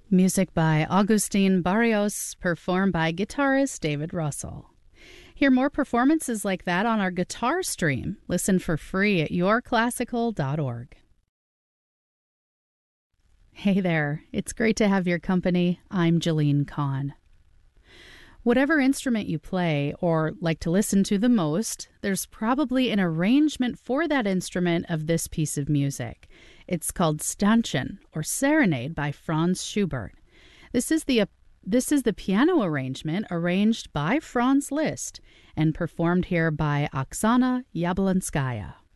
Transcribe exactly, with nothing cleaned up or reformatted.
Music by Agustin Barrios, performed by guitarist David Russell. Hear more performances like that on our guitar stream. Listen for free at your classical dot org. Hey there, it's great to have your company. I'm Jeline Kahn. Whatever instrument you play or like to listen to the most, there's probably an arrangement for that instrument of this piece of music. It's called Stanchen, or Serenade, by Franz Schubert. This is the uh, this is the piano arrangement arranged by Franz Liszt and performed here by Oksana Yablonskaya.